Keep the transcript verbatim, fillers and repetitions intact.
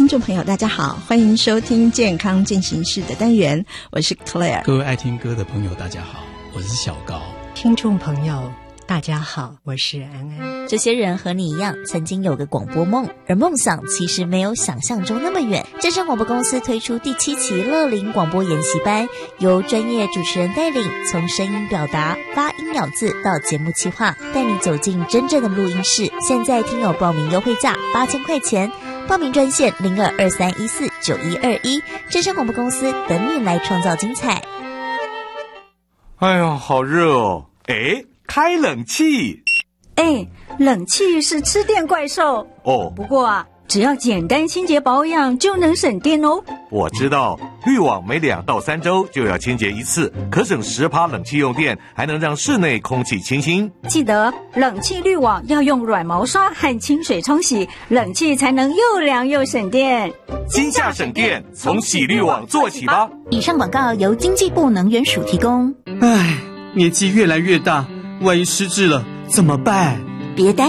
众朋友大家好，欢迎收听健康进行式的单元，我是 Claire。 各位爱听歌的朋友大家好，我是小高。 听众朋友大家好，我是安安。 这些人和你一样曾经有个广播梦，而梦想其实没有想象中那么远。正声广播公司推出第七期乐龄广播研习班，由专业主持人带领，从声音表达、发音咬字到节目企划，带你走进真正的录音室。现在听友报名优惠价八千块钱，报名专线零二二三一四九一二一，正声广播公司等你来创造精彩。 哎呦，好热哦！哎，开冷气。 哎，冷气是吃电怪兽哦。 不过啊，只要简单清洁保养就能省电哦。 我知道，滤网每两到三周就要清洁一次，可省十趴冷气用电，还能让室内空气清新。 记得冷气滤网要用软毛刷和清水冲洗，冷气才能又凉又省电。 今夏省电，从洗滤网做起吧。 以上广告由经济部能源署提供。 唉，年纪越来越大，万一失智了怎么办？ 别担